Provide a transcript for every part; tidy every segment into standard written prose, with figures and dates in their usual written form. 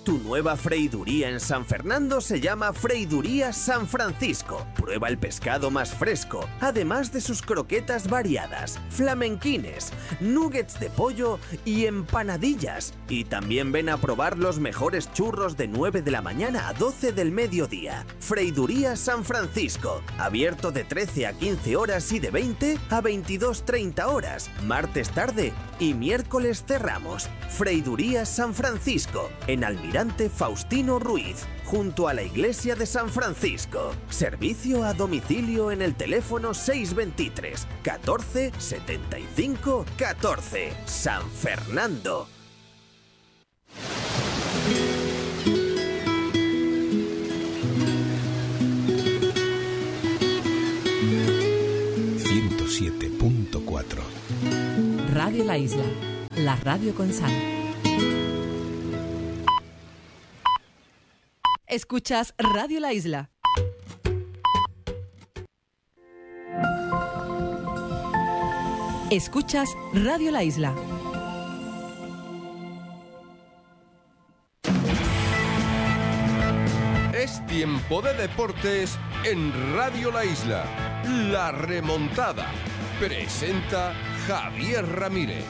Tu nueva freiduría en San Fernando se llama Freiduría San Francisco. Prueba el pescado más fresco, además de sus croquetas variadas, flamenquines, nuggets de pollo y empanadillas. Y también ven a probar los mejores churros de 9 de la mañana a 12 del mediodía. Freiduría San Francisco, abierto de 13 a 15 horas y de 20 a 22:30 horas, martes tarde y miércoles cerramos. Freiduría San Francisco, en Almirante Faustino Ruiz, junto a la iglesia de San Francisco. Servicio a domicilio en el teléfono 623 14 75 14. San Fernando. Radio La Isla, la radio con sal. Escuchas Radio La Isla. Escuchas Radio La Isla. Es tiempo de deportes en Radio La Isla. La remontada. Presenta Javier Ramírez.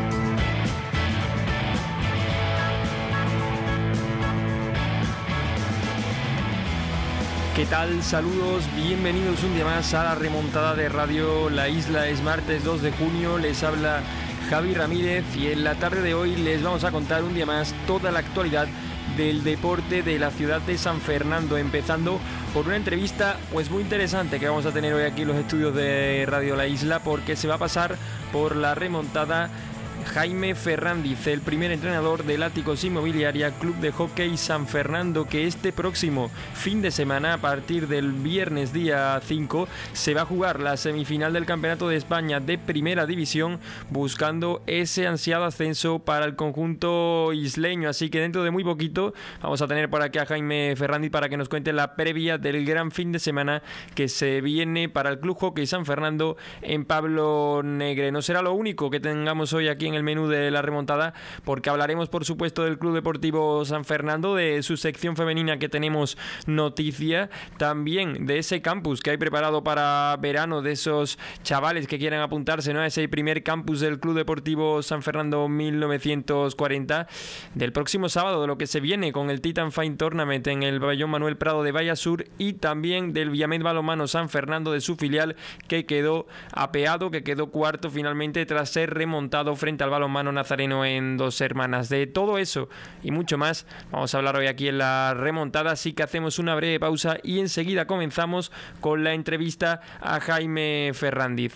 ¿Qué tal? Saludos, bienvenidos un día más a la remontada de Radio La Isla. Es martes 2 de junio, les habla Javi Ramírez y en la tarde de hoy les vamos a contar un día más toda la actualidad del deporte de la ciudad de San Fernando, empezando por una entrevista pues muy interesante que vamos a tener hoy aquí en los estudios de Radio La Isla, porque se va a pasar por la remontada Jaime Ferrandiz, el primer entrenador del Áticos Inmobiliaria Club de Hockey San Fernando, que este próximo fin de semana, a partir del viernes día 5, se va a jugar la semifinal del Campeonato de España de Primera División, buscando ese ansiado ascenso para el conjunto isleño. Así que dentro de muy poquito vamos a tener por aquí a Jaime Ferrandiz para que nos cuente la previa del gran fin de semana que se viene para el Club Hockey San Fernando en Pablo Negre. No será lo único que tengamos hoy aquí en el menú de la remontada, porque hablaremos por supuesto del Club Deportivo San Fernando, de su sección femenina que tenemos noticia, también de ese campus que hay preparado para verano, de esos chavales que quieran apuntarse, ¿no?, a ese primer campus del Club Deportivo San Fernando 1940, del próximo sábado, de lo que se viene con el Titan Fine Tournament en el pabellón Manuel Prado de Valla Sur, y también del Viamed Balonmano San Fernando, de su filial, que quedó apeado, que quedó cuarto finalmente tras ser remontado frente al Balonmano Nazareno en Dos Hermanas. De todo eso y mucho más vamos a hablar hoy aquí en la remontada, así que hacemos una breve pausa y enseguida comenzamos con la entrevista a Jaime Ferrandiz.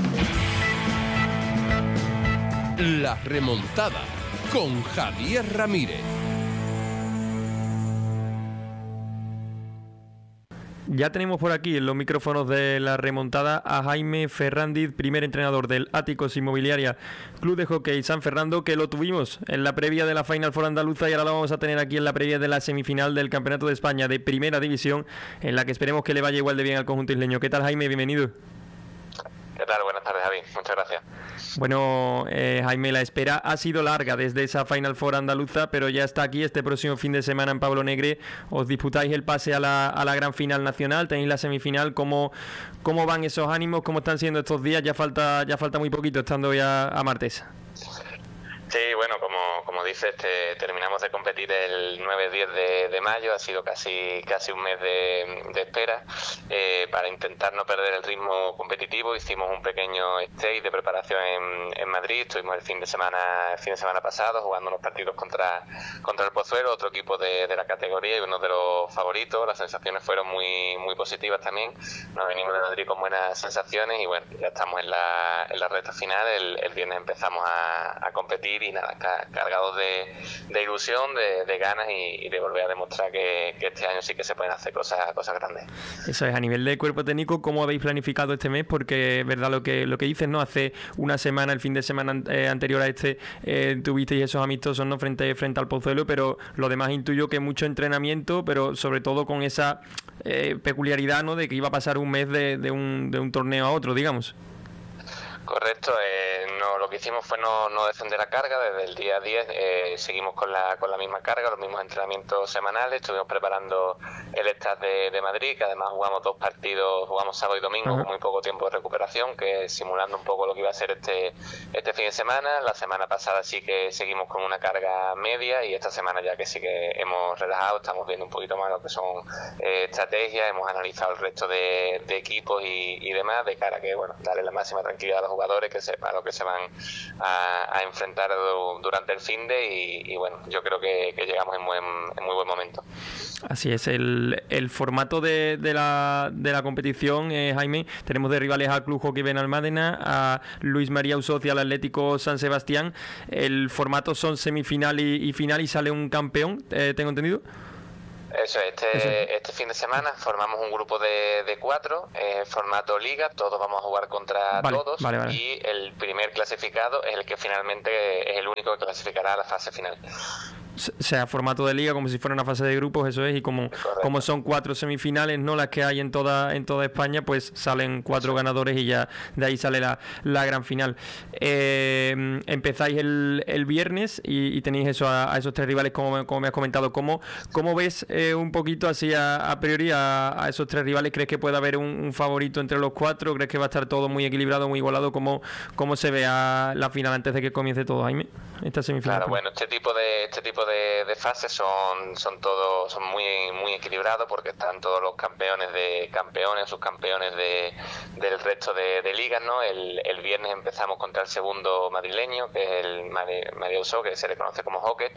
La remontada con Javier Ramírez. Ya tenemos por aquí en los micrófonos de la remontada a Jaime Ferrandiz, primer entrenador del Áticos Inmobiliaria Club de Hockey San Fernando, que lo tuvimos en la previa de la Final Four andaluza y ahora lo vamos a tener aquí en la previa de la semifinal del Campeonato de España de Primera División, en la que esperemos que le vaya igual de bien al conjunto isleño. ¿Qué tal, Jaime? Bienvenido. ¿Qué tal? Buenas tardes, Javi. Muchas gracias. Bueno, Jaime, la espera ha sido larga desde esa Final Four andaluza, pero ya está aquí este próximo fin de semana en Pablo Negre. Os disputáis el pase a la gran final nacional, tenéis la semifinal. ¿Cómo van esos ánimos? ¿Cómo están siendo estos días? Ya falta muy poquito, estando ya a martes. Sí, bueno, como dices, terminamos de competir el 9-10 de mayo, ha sido casi un mes de espera. Para intentar no perder el ritmo competitivo hicimos un pequeño stage de preparación en Madrid. Estuvimos el fin de semana pasado jugando unos partidos contra el Pozuelo, otro equipo de la categoría y uno de los favoritos. Las sensaciones fueron muy positivas también. Nos venimos de Madrid con buenas sensaciones y bueno, ya estamos en la recta final. El viernes empezamos a competir y nada, cargados de ilusión, de ganas y de volver a demostrar que este año sí que se pueden hacer cosas grandes. Eso es. A nivel de cuerpo técnico, ¿cómo habéis planificado este mes? Porque es verdad lo que dices, ¿no? Hace una semana, el fin de semana anterior a tuvisteis esos amistosos, ¿no?, frente al Pozuelo, pero lo demás intuyo que mucho entrenamiento, pero sobre todo con esa peculiaridad, ¿no?, de que iba a pasar un mes de un torneo a otro, digamos. Correcto, lo que hicimos fue no descender la carga. Desde el día 10 seguimos con la misma carga, los mismos entrenamientos semanales. Estuvimos preparando el Stade de Madrid, que además jugamos 2 partidos, jugamos sábado y domingo con muy poco tiempo de recuperación, que simulando un poco lo que iba a ser este fin de semana. La semana pasada sí que seguimos con una carga media, y esta semana ya que sí que hemos relajado, estamos viendo un poquito más lo que son estrategias, hemos analizado el resto de equipos y demás, de cara a que, bueno, darle la máxima tranquilidad a los jugadores, que sepan lo que se van a enfrentar durante el finde, y bueno, yo creo que llegamos en muy buen momento. Así es, el formato de la competición, Jaime, tenemos de rivales al Club Hockey Benalmádena, a Luis María Usoz y al Atlético San Sebastián. El formato son semifinal y final, y sale un campeón, tengo entendido. Eso, este fin de semana formamos un grupo de 4, formato liga, todos vamos a jugar contra todos, y el primer clasificado es el que finalmente es el único que clasificará a la fase final. O sea, formato de liga, como si fuera una fase de grupos, eso es, y como son 4 semifinales, no las que hay en toda España, pues salen 4 ganadores, y ya de ahí sale la gran final. Empezáis el viernes y tenéis eso a esos 3 rivales, como me has comentado. ¿Cómo ves un poquito así a priori a esos 3 rivales? ¿Crees que puede haber un favorito entre los 4? ¿Crees que va a estar todo muy equilibrado, muy igualado? ¿Cómo se ve a la final antes de que comience todo, Jaime? Esta semifinal. Claro, bueno, este tipo de fases son muy equilibrados, porque están todos los campeones de campeones, subcampeones del resto de ligas, ¿no? El viernes empezamos contra el segundo madrileño, que es el María Usoz, que se le conoce como Hockey.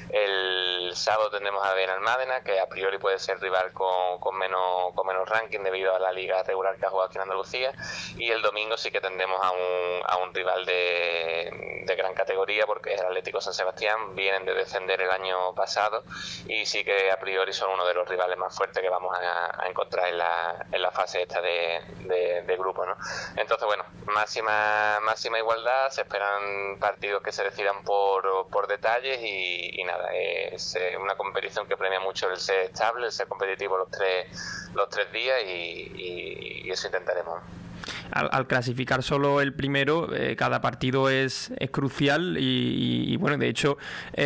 El sábado tendremos a Benalmádena, que a priori puede ser rival con menos ranking debido a la liga regular que ha jugado aquí en Andalucía, y el domingo sí que tendremos a un rival de gran categoría, porque es el Atlético San Sebastián. Vienen de descender el año pasado, y sí que a priori son uno de los rivales más fuertes que vamos a encontrar en la fase esta de grupo, ¿no? Entonces, bueno, máxima igualdad. Se esperan partidos que se decidan por detalles, y nada, es una competición que premia mucho el ser estable, el ser competitivo los tres días, y eso intentaremos. Al clasificar solo el primero, cada partido es crucial, y bueno, de hecho,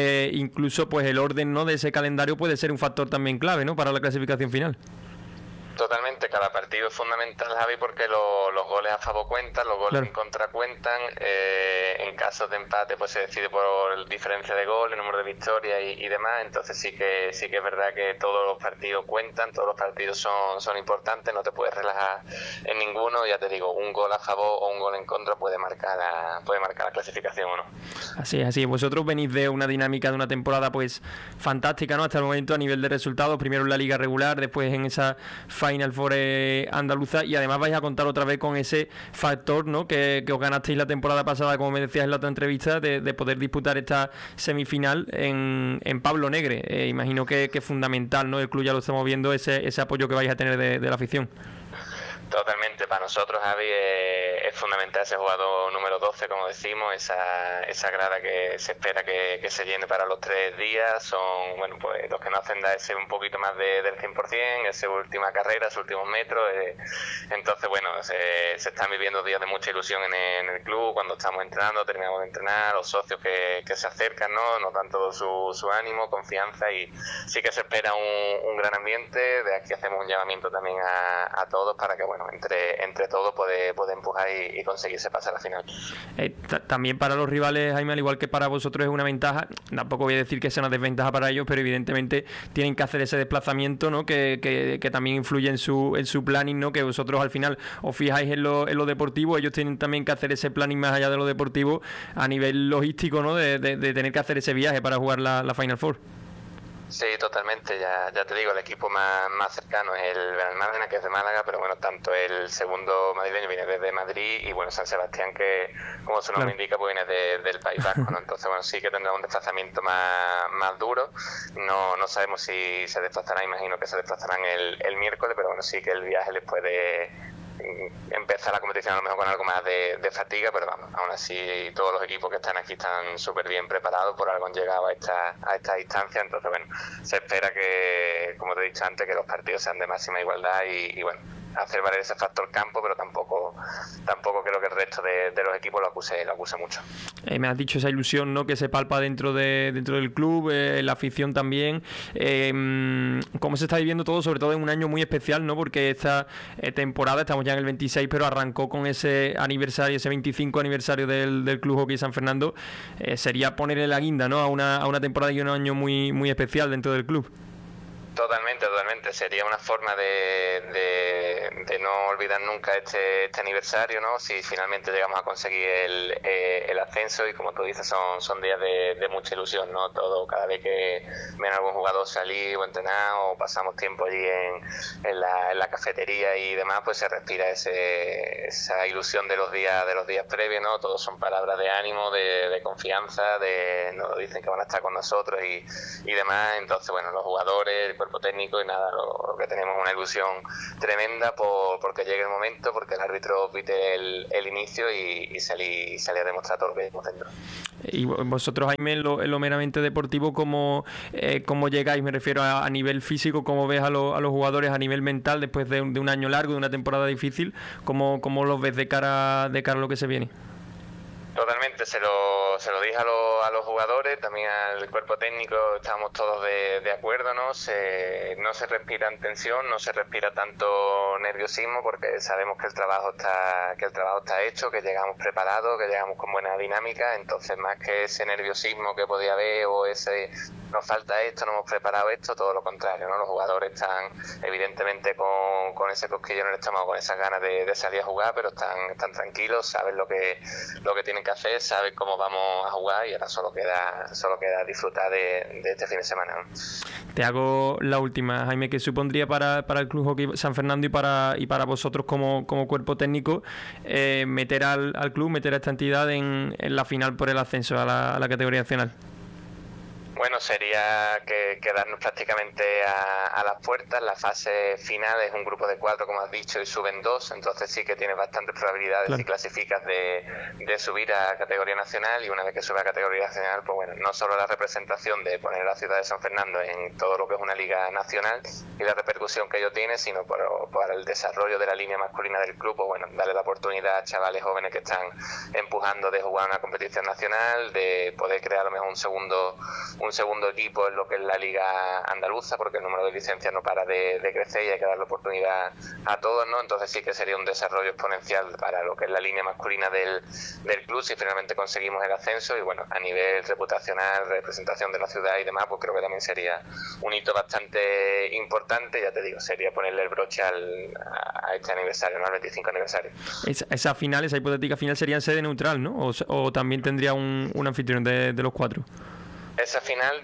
incluso pues el orden, ¿no?, de ese calendario puede ser un factor también clave, ¿no?, para la clasificación final. Totalmente, cada partido es fundamental, Javi, porque los goles a favor cuentan, los goles en contra cuentan. En casos de empate pues se decide por diferencia de gol, el número de victorias y demás. Entonces sí que es verdad que todos los partidos cuentan, todos los partidos son importantes, no te puedes relajar en ninguno. Ya te digo, un gol a favor o un gol en contra puede marcar la clasificación o no. Así es. Vosotros venís de una dinámica de una temporada pues fantástica, ¿no?, hasta el momento a nivel de resultados, primero en la liga regular, después en esa Final Four andaluza, y además vais a contar otra vez con ese factor, ¿no?, que os ganasteis la temporada pasada, como me decías en la otra entrevista, de poder disputar esta semifinal en Pablo Negre. Imagino que es fundamental, ¿no?, el club ya lo estamos viendo, ese apoyo que vais a tener de la afición. Totalmente, para nosotros, Javi, es fundamental ese jugador número 12, como decimos, esa grada que se espera que se llene para los 3 días. Son, bueno, pues los que nos hacen dar ese un poquito más del 100%, esa última carrera, esos últimos metros. Entonces, bueno, se están viviendo días de mucha ilusión en el club. Cuando estamos entrenando, terminamos de entrenar, los socios que se acercan, ¿no?, nos dan todo su ánimo, confianza, y sí que se espera un gran ambiente. De aquí hacemos un llamamiento también a todos para que, bueno, entre todos puede empujar y conseguirse pasar a la final. También para los rivales, Jaime, al igual que para vosotros, es una ventaja. Tampoco voy a decir que sea una desventaja para ellos, pero evidentemente tienen que hacer ese desplazamiento, ¿no?, que también influye en su planning, ¿no?, que vosotros al final os fijáis en lo deportivo, ellos tienen también que hacer ese planning más allá de lo deportivo a nivel logístico, ¿no?, de tener que hacer ese viaje para jugar la Final Four. Sí, totalmente, ya te digo, el equipo más cercano es el Benalmádena, que es de Málaga, pero bueno, tanto el segundo madrileño viene desde Madrid, y bueno, San Sebastián, que como su nombre indica, pues viene del País Vasco, ¿no? Entonces, bueno, sí que tendrá un desplazamiento más duro. No sabemos si se desplazarán, imagino que se desplazarán el miércoles, pero bueno, sí que el viaje les puede empezar la competición a lo mejor con algo más de fatiga, pero vamos, aún así todos los equipos que están aquí están súper bien preparados, por algo han llegado a esta distancia. Entonces, bueno, se espera que, como te he dicho antes, que los partidos sean de máxima igualdad, y bueno, hacer valer ese factor campo, pero tampoco creo que el resto de los equipos lo acuse mucho. Me has dicho esa ilusión, ¿no?, que se palpa dentro del club, la afición también. ¿Cómo se está viviendo todo, sobre todo en un año muy especial, ¿no? Porque esta temporada, estamos ya en el 26, pero arrancó con ese aniversario, ese 25 aniversario del Club Hockey San Fernando. Sería ponerle la guinda, ¿no?, a una temporada y un año muy, muy especial dentro del club. Totalmente. Sería una forma de no olvidar nunca este aniversario, ¿no? Si finalmente llegamos a conseguir el ascenso, y como tú dices, son días de mucha ilusión, ¿no? Cada vez que ven a algún jugador salir o entrenar, o pasamos tiempo allí en la cafetería y demás, pues se respira esa ilusión de los días previos, ¿no? Todos son palabras de ánimo, de confianza, nos dicen que van a estar con nosotros y demás. Entonces, bueno, los jugadores, el cuerpo técnico y nada, lo que tenemos una ilusión tremenda porque llegue el momento, porque el árbitro pite el inicio y salir a demostrar todo lo que llevamos dentro. Y vosotros, Jaime, en lo meramente deportivo, ¿cómo llegáis? Me refiero a nivel físico, ¿cómo ves a los jugadores a nivel mental después de un año largo, de una temporada difícil? ¿Cómo los ves de cara a lo que se viene? Totalmente, se lo dije a los jugadores, también al cuerpo técnico, estábamos todos de acuerdo, ¿no? No se respira tensión, no se respira tanto nerviosismo, porque sabemos que el trabajo está hecho, que llegamos preparados, que llegamos con buena dinámica. Entonces, más que ese nerviosismo que podía haber, o ese nos falta esto, no hemos preparado esto, todo lo contrario, ¿no? Los jugadores están evidentemente con ese cosquillo en el estómago, con esas ganas de salir a jugar, pero están tranquilos, saben lo que tienen que hacer, saben cómo vamos a jugar, y ahora solo queda disfrutar de este fin de semana, ¿no? Te hago la última, Jaime. ¿Qué supondría para el Club Hockey San Fernando y para vosotros como cuerpo técnico meter al club, meter a esta entidad en la final por el ascenso a la categoría nacional? Bueno, sería quedarnos prácticamente a las puertas. La fase final es un grupo de 4, como has dicho, y suben 2, entonces sí que tienes bastantes probabilidades, claro, si clasificas de subir a categoría nacional. Y una vez que sube a categoría nacional, pues bueno, no solo la representación de poner a la ciudad de San Fernando en todo lo que es una liga nacional y la repercusión que ello tiene, sino para el desarrollo de la línea masculina del club, pues bueno, darle la oportunidad a chavales jóvenes que están empujando de jugar una competición nacional, de poder crear a lo mejor un segundo equipo en lo que es la liga andaluza, porque el número de licencias no para de crecer y hay que darle oportunidad a todos, ¿no? Entonces sí que sería un desarrollo exponencial para lo que es la línea masculina del club si finalmente conseguimos el ascenso. Y bueno, a nivel reputacional, representación de la ciudad y demás, pues creo que también sería un hito bastante importante. Ya te digo, sería ponerle el broche a este aniversario, ¿no?, al 25 aniversario. Esa hipotética final sería en sede neutral, ¿no? O también tendría un anfitrión de los 4. Esa final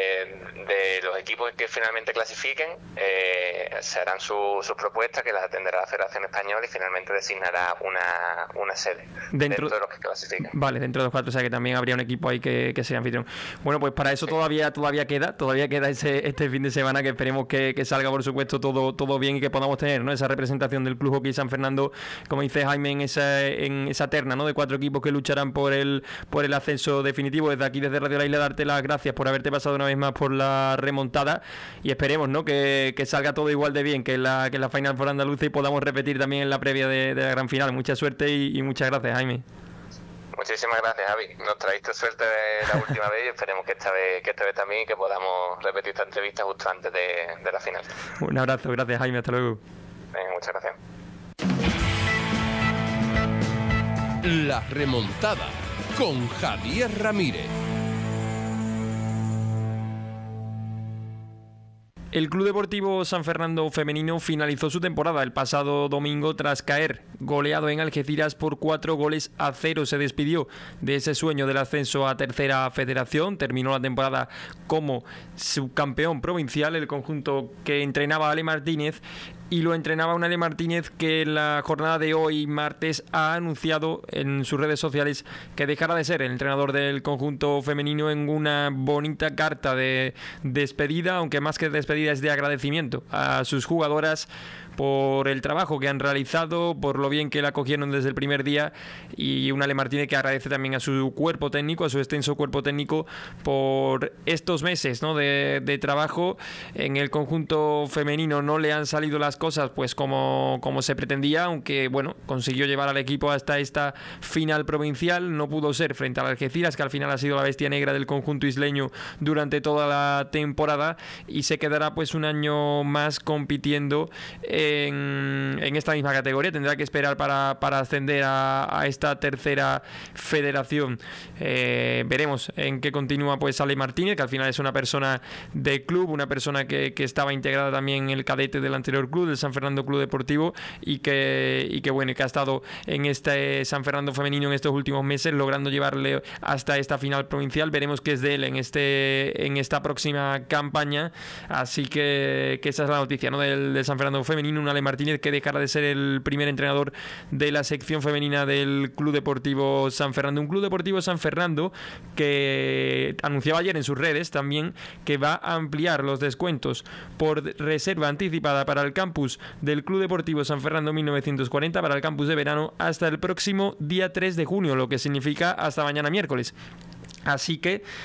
de los equipos que finalmente clasifiquen se harán sus propuestas, que las atenderá la Federación Española, y finalmente designará una sede dentro de los que clasifican. Vale, dentro de los 4, o sea que también habría un equipo ahí que sea anfitrión. Bueno, pues para eso sí, todavía queda este fin de semana, que esperemos que salga, por supuesto, todo bien, y que podamos tener, ¿no?, esa representación del Club Hockey San Fernando, como dice Jaime, en esa terna, ¿no?, de 4 equipos que lucharán por el ascenso definitivo. Desde aquí, desde Radio La Isla, darte las gracias por haberte pasado una vez más por la remontada, y esperemos, ¿no?, que salga todo igual de bien que la Final Four andaluza, y podamos repetir también en la previa de la gran final. Mucha suerte y muchas gracias, Jaime. Muchísimas gracias, Javi. Nos traíste suerte la última vez, y esperemos que esta vez también, que podamos repetir esta entrevista justo antes de la final. Un abrazo, gracias, Jaime, hasta luego. Venga, muchas gracias. La remontada con Javier Ramírez. El Club Deportivo San Fernando femenino finalizó su temporada el pasado domingo tras caer goleado en Algeciras por 4-0. Se despidió de ese sueño del ascenso a Tercera Federación. Terminó la temporada como subcampeón provincial, el conjunto que entrenaba Ale Martínez, y lo entrenaba un Ale Martínez que en la jornada de hoy, martes, ha anunciado en sus redes sociales que dejará de ser el entrenador del conjunto femenino, en una bonita carta de despedida, aunque más que despedida es de agradecimiento a sus jugadoras por el trabajo que han realizado, por lo bien que la acogieron desde el primer día, y un Ale Martínez que agradece también a su cuerpo técnico, a su extenso cuerpo técnico, por estos meses, ¿no?, de trabajo. En el conjunto femenino no le han salido las cosas pues como se pretendía, aunque bueno, consiguió llevar al equipo hasta esta final provincial. No pudo ser frente al Algeciras, que al final ha sido la bestia negra del conjunto isleño durante toda la temporada, y se quedará pues un año más compitiendo en esta misma categoría. Tendrá que esperar para ascender a esta tercera federación. Veremos en qué continúa pues Ale Martínez, que al final es una persona de club, una persona que estaba integrada también en el cadete del anterior club, del San Fernando Club Deportivo, y que bueno, que ha estado en este San Fernando femenino en estos últimos meses, logrando llevarle hasta esta final provincial. Veremos qué es de él en esta próxima campaña. Así que esa es la noticia, ¿no?, del San Fernando femenino. Un Ale Martínez que dejará de ser el primer entrenador de la sección femenina del Club Deportivo San Fernando. Un Club Deportivo San Fernando que anunciaba ayer en sus redes también que va a ampliar los descuentos por reserva anticipada para el campus del Club Deportivo San Fernando 1940, para el campus de verano, hasta el próximo día 3 de junio, lo que significa hasta mañana miércoles. Así que